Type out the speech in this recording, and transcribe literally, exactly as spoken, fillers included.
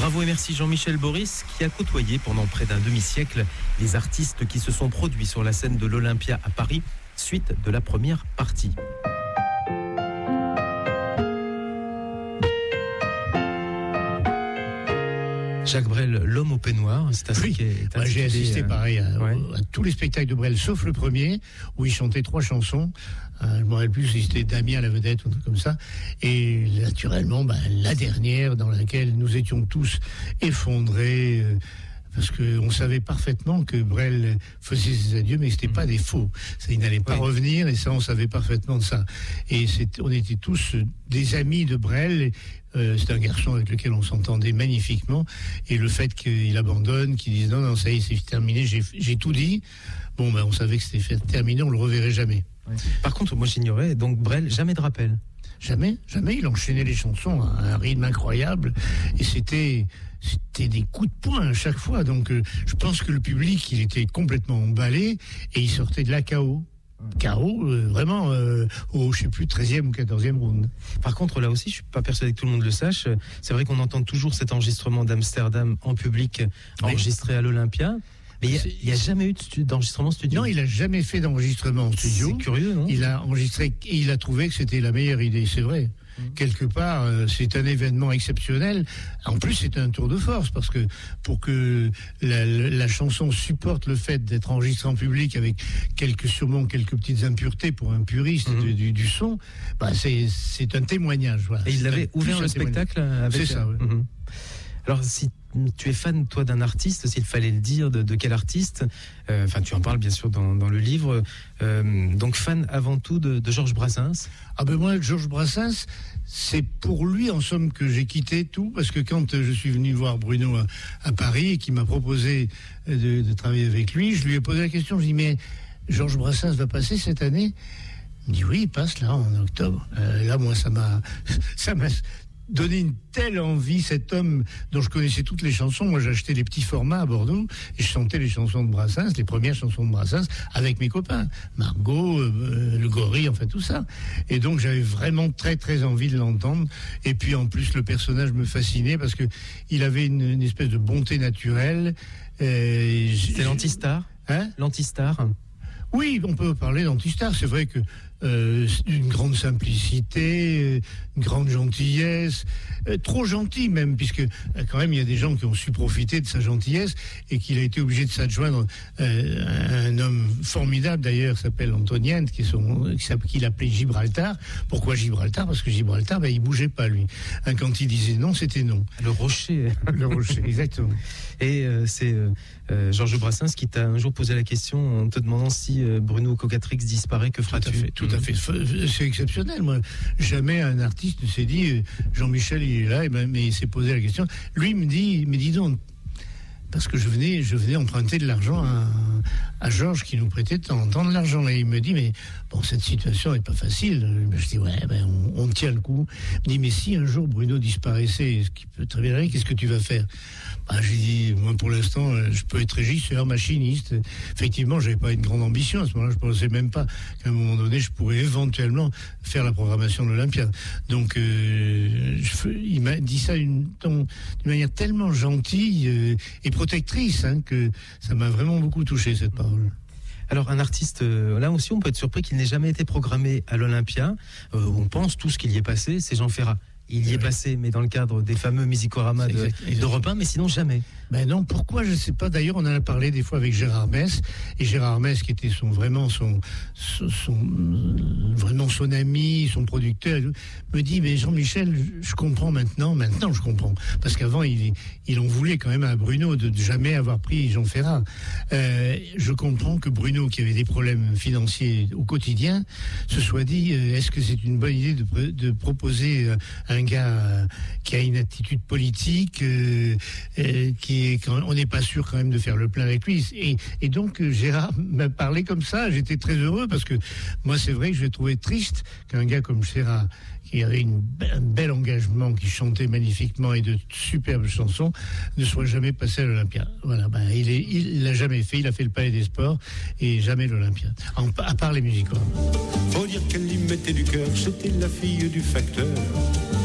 Bravo et merci Jean-Michel Boris qui a côtoyé pendant près d'un demi-siècle les artistes qui se sont produits sur la scène de l'Olympia à Paris, suite de la première partie. Jacques Brel, l'homme au peignoir, c'est ainsi oui. qu'est Moi, j'ai assisté euh, pareil à, ouais. à tous les spectacles de Brel, sauf le premier, où il chantait trois chansons. Euh, je me rappelle plus si c'était Damien la vedette ou un truc comme ça. Et naturellement, ben, la dernière, dans laquelle nous étions tous effondrés, euh, parce qu'on savait parfaitement que Brel faisait ses adieux, mais c'était pas des faux. Ça, il n'allait pas oui. revenir, et ça, on savait parfaitement de ça. Et c'est, on était tous des amis de Brel. Euh, c'est un garçon avec lequel on s'entendait magnifiquement. Et le fait qu'il abandonne, qu'il dise non, non, ça y est, c'est terminé, j'ai, j'ai tout dit. Bon, ben, on savait que c'était fait, terminé, on le reverrait jamais. Ouais. Par contre, moi, j'ignorais, donc Brel, jamais de rappel. Jamais, jamais. Il enchaînait les chansons à un rythme incroyable. Et c'était, c'était des coups de poing à chaque fois. Donc, euh, je pense que le public, il était complètement emballé et il sortait de là K O. K O, euh, vraiment, euh, au, je sais plus, treizième ou quatorzième round. Par contre, là aussi, je suis pas persuadé que tout le monde le sache. C'est vrai qu'on entend toujours cet enregistrement d'Amsterdam en public, oui. enregistré à l'Olympia. Mais il n'y a, a jamais eu de stu- d'enregistrement studio. Non, il n'a jamais fait d'enregistrement en studio. C'est curieux, non ? Il a enregistré et il a trouvé que c'était la meilleure idée, c'est vrai. Mmh. Quelque part, euh, c'est un événement exceptionnel. En plus, c'est un tour de force parce que pour que la, la, la chanson supporte le fait d'être enregistrée en public avec quelques sûrement quelques petites impuretés pour un puriste mmh. du, du, du son, bah c'est c'est un témoignage. Voilà. Et il avait ouvert le spectacle avec. C'est ça. Ouais. Mmh. Alors si tu es fan, toi, d'un artiste, s'il fallait le dire, de, de quel artiste ? Enfin, euh, tu en parles bien sûr dans, dans le livre. Euh, donc, fan avant tout de, de Georges Brassens. Ah ben moi, Georges Brassens, c'est pour lui, en somme, que j'ai quitté tout, parce que quand je suis venu voir Bruno à, à Paris et qu'il m'a proposé de, de travailler avec lui, je lui ai posé la question. Je lui ai dit, mais Georges Brassens va passer cette année ? Il me dit, oui, il passe là, en octobre. Euh, là, moi, ça m'a... ça m'a donné une telle envie, cet homme dont je connaissais toutes les chansons. Moi, j'achetais les petits formats à Bordeaux et je chantais les chansons de Brassens, les premières chansons de Brassens, avec mes copains, Margot, euh, le Gorille, enfin tout ça. Et donc, j'avais vraiment très très envie de l'entendre. Et puis, en plus, le personnage me fascinait parce que il avait une, une espèce de bonté naturelle. Euh, C'était l'antistar. Hein ? L'antistar. Oui, on peut parler d'antistar. C'est vrai que euh, une grande simplicité, une grande gentillesse, euh, trop gentil même, puisque euh, quand même il y a des gens qui ont su profiter de sa gentillesse et qu'il a été obligé de s'adjoindre euh, un homme formidable d'ailleurs, qui s'appelle Antonienne, qui est son, qu'il appelait Gibraltar. Pourquoi Gibraltar ? Parce que Gibraltar, ben, il bougeait pas lui. Hein, quand il disait non, c'était non. Le rocher. Le rocher, exactement. Et euh, c'est euh, euh, Georges Brassens qui t'a un jour posé la question en te demandant si euh, Bruno Cocatrix disparaît, que feras-tu ? Tout à fait, tout à fait. C'est exceptionnel. Moi, jamais un artiste ne s'est dit Jean-Michel il est là, et ben, mais il s'est posé la question. Lui me dit, mais dis donc, parce que je venais, je venais emprunter de l'argent à, à Georges qui nous prêtait de temps en temps de l'argent. Et il me dit, mais bon, cette situation n'est pas facile. Je dis, ouais, ben, on, on tient le coup. Il me dit, mais si un jour Bruno disparaissait, ce qui peut très bien arriver, qu'est-ce que tu vas faire ? Bah, j'ai dit, moi, pour l'instant, je peux être régisseur, machiniste. Effectivement, j'avais pas une grande ambition à ce moment-là. Je pensais même pas qu'à un moment donné, je pourrais éventuellement faire la programmation de l'Olympia. Donc, euh, je, il m'a dit ça d'une, d'une manière tellement gentille euh, et protectrice, hein, que ça m'a vraiment beaucoup touché, cette parole. Alors, un artiste, euh, là aussi, on peut être surpris qu'il n'ait jamais été programmé à l'Olympia. Euh, on pense tout ce qu'il y est passé, c'est Jean Ferrat. Il y est passé, mais dans le cadre des fameux Musicorama de, d'Europe un, mais sinon jamais. Ben non, pourquoi, je ne sais pas. D'ailleurs, on en a parlé des fois avec Gérard Mess, et Gérard Mess, qui était son, vraiment son, son, son, vraiment son ami, son producteur, me dit, mais Jean-Michel, je comprends maintenant, maintenant je comprends. Parce qu'avant, il, il en voulait quand même à Bruno de, de jamais avoir pris Jean Ferrat. Euh, je comprends que Bruno, qui avait des problèmes financiers au quotidien, se soit dit, euh, est-ce que c'est une bonne idée de, de proposer euh, un gars euh, qui a une attitude politique, euh, euh, qui est, quand, on n'est pas sûr quand même de faire le plein avec lui. Et, et donc euh, Gérard m'a parlé comme ça. J'étais très heureux parce que moi, c'est vrai que je l'ai trouvé triste qu'un gars comme Gérard, qui avait une, un bel engagement, qui chantait magnifiquement et de superbes chansons, ne soit jamais passé à l'Olympia. Voilà, ben il est, il l'a jamais fait. Il a fait le Palais des Sports et jamais l'Olympia. En, à part les musicals. Faut dire qu'elle y mettait du cœur. C'était la fille du facteur.